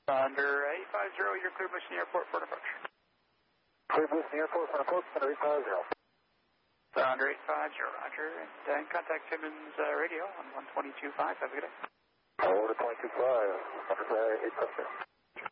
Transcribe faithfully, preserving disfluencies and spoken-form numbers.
Under eight five zero, you're clear Mission Airport for departure. Clear Mission Airport for approach, under eight five zero. Under eight five zero, roger. And uh, contact Simmons uh, radio on one twenty-two point five. Have a good day. one twenty-two point five, under eight five zero.